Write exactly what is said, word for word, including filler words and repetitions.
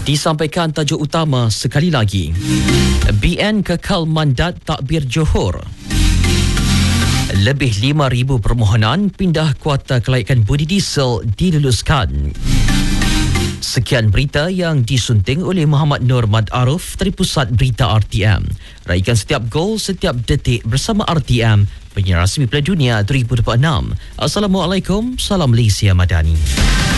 Disampaikan tajuk utama sekali lagi. B N kekal mandat takbir Johor. Lebih lima ribu permohonan pindah kuota kelayakan budi diesel diluluskan. Sekian berita yang disunting oleh Muhammad Nur Mad Aruf dari Pusat Berita R T M. Raikan setiap gol, setiap detik bersama R T M, penyiar rasmi Piala Dunia dua ribu dua puluh enam. Assalamualaikum, salam Malaysia Madani.